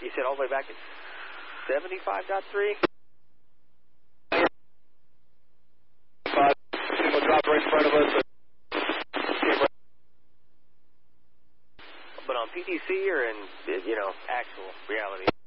You said all the way back at 75.3? People dropped right in front of us. But on PTC or in, actual reality?